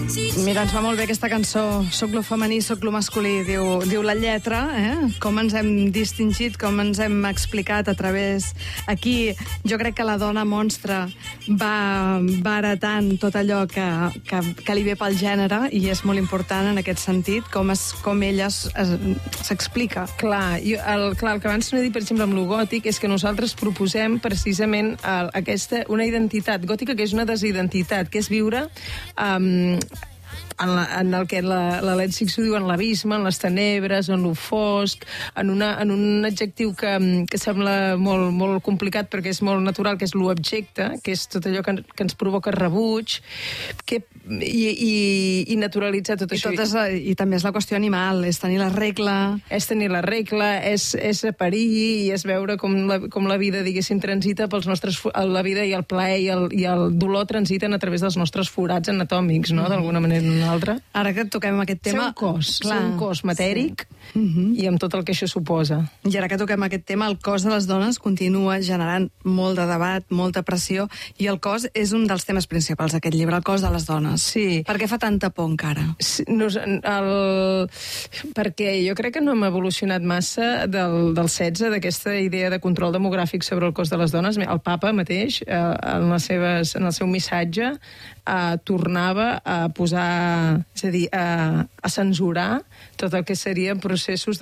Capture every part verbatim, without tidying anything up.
Mira, ens va molt bé aquesta cançó, Soc lo femení, soc lo masculí, diu, diu la lletra, eh? Com ens hem distingit, com ens hem explicat a través... Aquí, jo crec que la dona monstre va, va heretant tot allò que, que, que li ve pel gènere i és molt important en aquest sentit, com, es, com ella s'explica. Clar, jo, el, clar, el que abans no he dit, per exemple, amb lo gòtic, és que nosaltres proposem precisament el, aquesta, una identitat gòtica que és una desidentitat, que és viure... Um, En, la, en el que la, la Lèxic diu en l'abisme, en les tenebres, en lo fosc, en, una, en un adjectiu que, que sembla molt, molt complicat perquè és molt natural, que és l'objecte, que és tot allò que, que ens provoca rebuig, que, i, i, i naturalitzar tot I això. Tot és, I també és la qüestió animal, és tenir la regla... És tenir la regla, és, és parir i és veure com la, com la vida, diguéssim, transita pels nostres... La vida i el plaer i el, i el dolor transiten a través dels nostres forats anatòmics, no?, d'alguna manera. Altra. Ara que toquem aquest tema... Ser un cos, clar, ser un cos matèric, sí. uh-huh. I amb tot el que això suposa. I ara que toquem aquest tema, el cos de les dones continua generant molt de debat, molta pressió, i el cos és un dels temes principals d'aquest llibre, el cos de les dones. Sí. Per què fa tanta por encara? Sí, nos, el, perquè jo crec que no hem evolucionat massa del, del setze, d'aquesta idea de control demogràfic sobre el cos de les dones. El papa mateix, eh, en, les seves, en el seu missatge, eh, tornava a posar és a dir, a, a censurar tot el que serien processos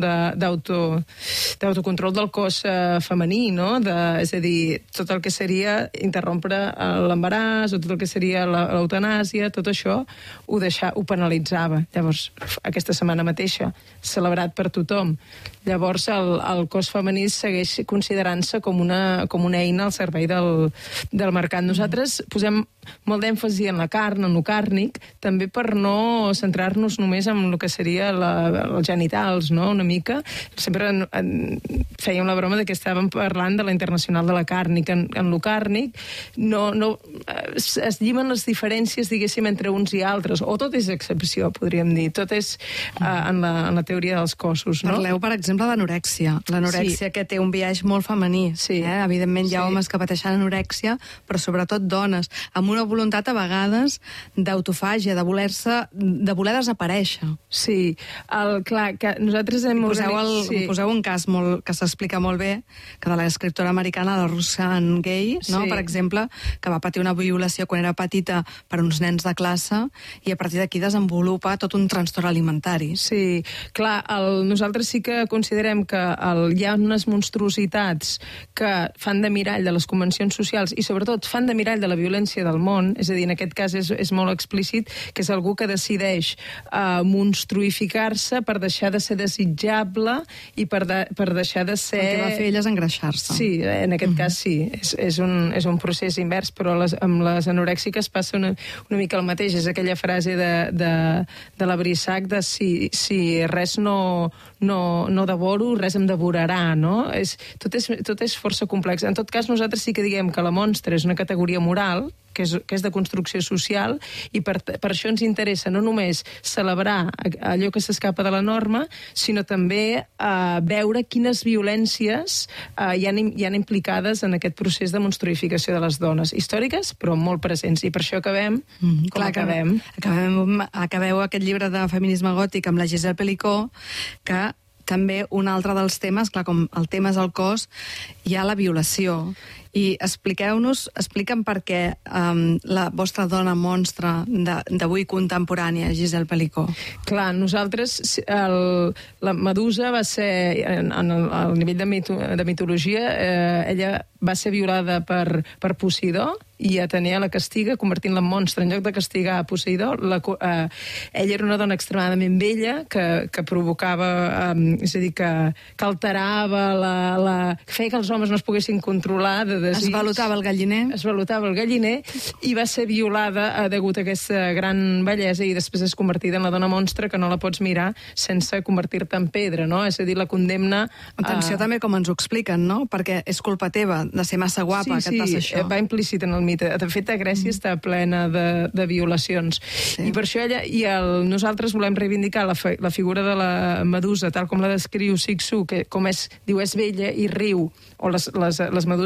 d'autocontrol del cos eh, femení, no? De, és a dir, tot el que seria interrompre l'embaràs o tot el que seria l'eutanàsia, tot això ho, deixar, ho penalitzava. Llavors, aquesta setmana mateixa, celebrat per tothom. Llavors, el, el cos femení segueix considerant-se com una, com una eina al servei del, del mercat. Nosaltres posem molt d'èmfasi en la carn, en el càrnic, també per no centrar-nos només en el que seria la, els genitals, no?, una mica. Sempre en, en, fèiem la broma de que estàvem parlant de la Internacional de la Càrnic. En, en lo càrnic no, no, es, es llimen les diferències, diguéssim, entre uns i altres, o tot és excepció, podríem dir. Tot és uh, en, la, en la teoria dels cossos, no? Parleu, per exemple, d'anorèxia. L'anorèxia, sí, que té un biaix molt femení. Sí. Eh? Evidentment hi ha sí. homes que pateixen anorèxia, però sobretot dones, amb una voluntat a vegades d'autofàgia, de voler-se, de voler desaparèixer. Sí, el, clar, que nosaltres hem... Poseu, el, sí. poseu un cas molt, que s'explica molt bé, que de l'escriptora americana, la Roxane Gay, no? Sí. Per exemple, que va patir una violació quan era petita per uns nens de classe, i a partir d'aquí desenvolupa tot un trastorn alimentari. Sí, clar, el, nosaltres sí que considerem que el, hi ha unes monstruositats que fan de mirall de les convencions socials i sobretot fan de mirall de la violència del món, és a dir, en aquest cas és, és molt explícit, que és algú que decideix uh, monstruificar-se per deixar de ser desitjable i per, de, per deixar de ser... El que va fer ella és engreixar-se. Sí, en aquest uh-huh. cas sí, és, és, un, és un procés invers, però les, amb les anorèxiques passa una, una mica el mateix, és aquella frase de, de, de la Brissac de si, si res no, no, no devoro, res em devorarà, no? És, tot, és, tot és força complex. En tot cas, nosaltres sí que diguem que la monstra és una categoria moral, que és, que és de construcció social, i per, per això ens interessa no només celebrar allò que s'escapa de la norma, sinó també eh, veure quines violències eh, hi, han, hi han implicades en aquest procés de monstruificació de les dones, històriques, però molt presents, i per això acabem mm, com clar, acabem. acabem. Acabeu aquest llibre de feminisme gòtic amb la Gisèle Pelicot, que també un altre dels temes, clar, com el tema és el cos, hi ha la violació. I expliqueu-nos, explica'm per què um, la vostra dona monstre d'avui contemporània, Gisèle Pelicot. Clar, nosaltres, el, la Medusa va ser, en, en el, al nivell de, mito, de mitologia, eh, ella va ser violada per, per Poseidó, i Atenea la castiga convertint-la en monstre. En lloc de castigar a Poseidó, la, eh, ella era una dona extremadament vella que, que provocava, eh, és a dir, que, que alterava, la, la, feia que els homes no es poguessin controlar de desig. Es valutava el galliner. Es valutava el galliner i va ser violada eh, degut a aquesta gran bellesa i després és convertida en la dona monstre que no la pots mirar sense convertir-te en pedra, no? És a dir, la condemna... Atenció a... també com ens ho expliquen, no? Perquè és culpa teva de ser massa guapa, sí, que et passa sí, això. Va implícit en el mite. De fet, a Grècia mm. està plena de, de violacions. Sí. I per això ella, i el, nosaltres volem reivindicar la, la figura de la Medusa, tal com la descriu Cixous, que com és, diu, és vella i riu, o les, les, les meduses etrusques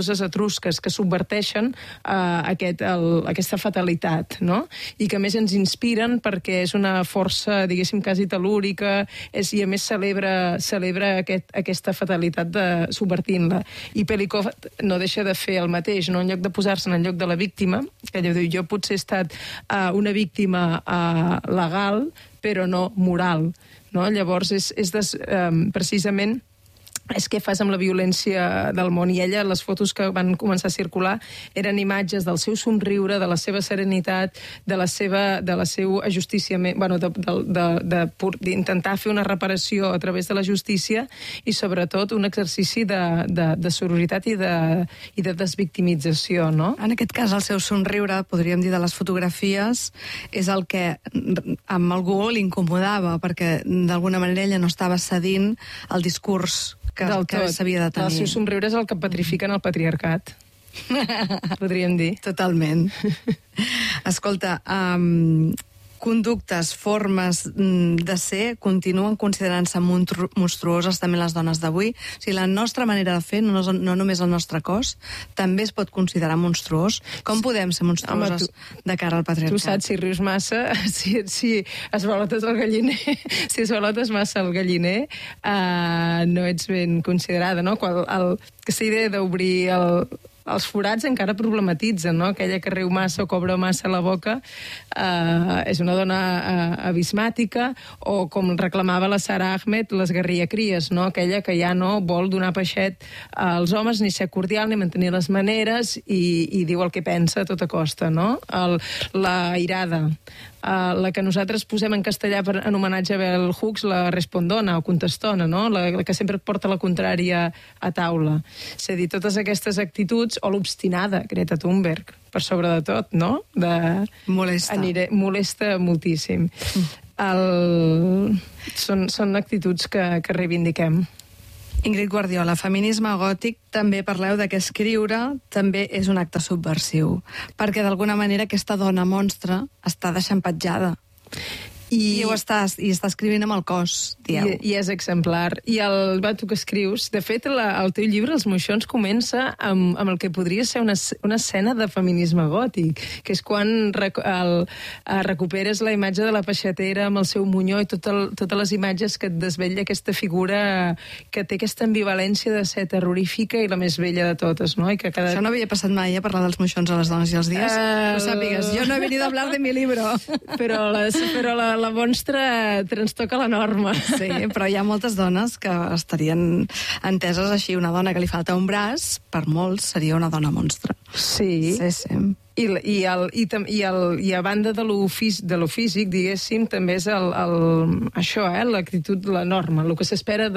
brusques que subverteixen uh, aquest, el, aquesta fatalitat, no? I que a més ens inspiren perquè és una força, diguéssim, quasi telúrica, és, i a més celebra, celebra aquest, aquesta fatalitat de subvertint-la. I Pelikov no deixa de fer el mateix, no? En lloc de posar-se en el lloc de la víctima, que ella diu, jo potser he estat uh, una víctima uh, legal, però no moral. No? Llavors, és, és des, um, precisament és què fas amb la violència del món. I ella, les fotos que van començar a circular, eren imatges del seu somriure, de la seva serenitat, de la seva, de la seu ajusticiament, bueno, d'intentar fer una reparació a través de la justícia i, sobretot, un exercici de, de, de sororitat i de, i de desvictimització, no? En aquest cas, el seu somriure, podríem dir, de les fotografies, és el que amb algú l'incomodava, perquè d'alguna manera ella no estava cedint al discurs que, que s'havia de tenir. El seu somriure és el que petrifica en el patriarcat. Podríem dir. Totalment. Escolta, um, conductes, formes de ser continuen considerant-se monstruoses també les dones d'avui. O sigui, la nostra manera de fer, no, no només el nostre cos, també es pot considerar monstruós. Com podem ser monstruoses Home, tu, de cara al patriarcat? Tu saps, si rius massa, si, si es valotes el galliner, si es valotes massa el galliner, uh, no ets ben considerada, no? Qual, el, aquesta idea d'obrir el... Els forats encara problematitzen, no? Aquella que riu massa o cobra massa la boca eh, és una dona eh, abismàtica, o com reclamava la Sara Ahmed, les guerrilla-cries, no? Aquella que ja no vol donar peixet als homes, ni ser cordial, ni mantenir les maneres, i, i diu el que pensa a tota costa, no? El, la irada, Uh, la que nosaltres posem en castellà per, en homenatge a Bell Hooks, la respondona o contestona, no? La, la que sempre porta la contrària a taula. És a dir, totes aquestes actituds, o l'obstinada, Greta Thunberg, per sobre de tot, no? De... Molesta. Aniré, molesta moltíssim. El... Són, són actituds que, que reivindiquem. Ingrid Guardiola, feminisme gòtic, també parleu de que escriure també és un acte subversiu, perquè d'alguna manera aquesta dona monstre està deixant petjada. I, I, ho estàs, i està escrivint amb el cos, dieu. I, i és exemplar. I el va, tu que escrius, de fet, la, el teu llibre, Els moixons, comença amb, amb el que podria ser una, una escena de feminisme gòtic, que és quan rec, el, recuperes la imatge de la peixatera amb el seu monyó i tot el, totes les imatges que et desvetlla aquesta figura que té aquesta ambivalència de ser terrorífica i la més bella de totes, no? I que cada... Això no havia passat mai, a parlar dels moixons a les dones i els dies. Uh... Ho sàpigues, jo no he venido a hablar de mi libro. Però, les, però la, la monstra transtoca la norma. Sí, però hi ha moltes dones que estarien enteses així. Una dona que li falta un braç, per molts, seria una dona monstre. Sí. Sí, sí. I, i, el, i, i, el, i a banda de lo, fís, de lo físic, diguéssim, també és el, el, això, eh, l'actitud, la norma, el que s'espera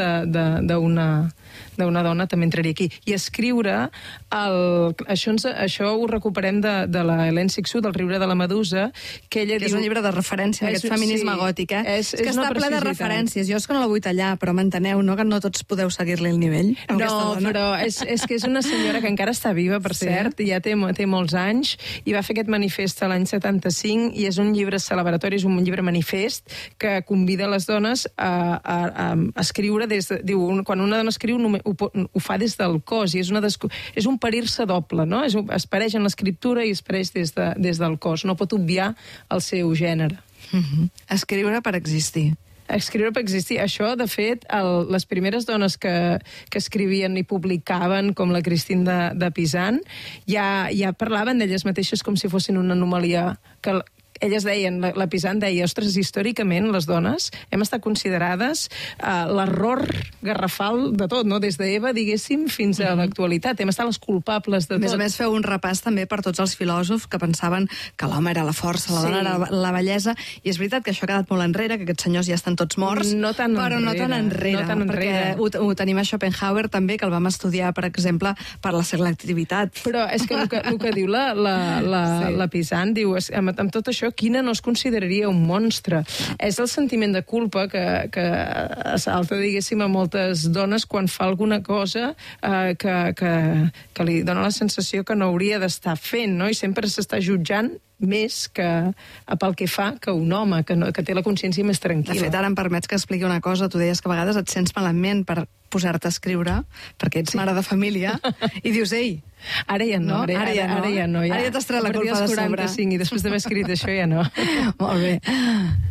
d'una d'una dona també entraria aquí. I escriure, el, això, ens, això ho recuperem de, de la Hélène Cixous, del Riure de la Medusa, que ella que diu... és un llibre de referència, és, aquest feminisme sí, gòtic, eh? És, és, és que està ple de referències. Jo és que no la vull tallar, però m'enteneu, no? Que no tots podeu seguir-li el nivell. No, però és, és que és una senyora que encara està viva, per sí. cert, ja té, té molts anys, i va fer aquest manifest l'any setanta-cinc, i és un llibre celebratori, és un llibre manifest, que convida les dones a, a, a escriure des de... Diu, quan una dona escriu, ho, ho fa des del cos, i és, una desco... és un parir-se doble, no? És un... Es pareix en l'escriptura i es pareix des, de, des del cos. No pot obviar el seu gènere. Mm-hmm. Escriure per existir. Escriure per existir. Això, de fet, el, les primeres dones que, que escrivien i publicaven, com la Christine de, de Pisan, ja, ja parlaven d'elles mateixes com si fossin una anomalia, que elles deien, la, la Pisan deia, ostres, històricament les dones hem estat considerades uh, l'error garrafal de tot, no? Des d'Eva, diguéssim, fins a l'actualitat. Hem estat les culpables de tot. A més a més, feu un repàs també per tots els filòsofs que pensaven que l'home era la força, la dona sí. era la bellesa, i és veritat que això ha quedat molt enrere, que aquests senyors ja estan tots morts, no tan però enrere, no tan enrere, no tan enrere. perquè ho, ho tenim a Schopenhauer també, que el vam estudiar, per exemple, per la selectivitat. Però és que el que, el que diu la, la, la, sí. la Pisan, diu, amb, amb tot això, quina no es consideraria un monstre? És el sentiment de culpa que, que assalta, diguéssim, a moltes dones quan fa alguna cosa eh, que, que, que li dona la sensació que no hauria d'estar fent, no? I sempre s'està jutjant més que pel que fa que un home, que, no, que té la consciència més tranquil·la. De fet, ara em permets que expliqui una cosa. Tu deies que a vegades et sents malament per posar-te a escriure, perquè ets sí. mare de família, i dius, ei... Ara ja no, no? Ara, ara, ja no. Ara ja no. Ja. Ara ja t'has tret la culpa de sobre. quaranta-cinc i després d'haver escrit això ja no. Molt bé.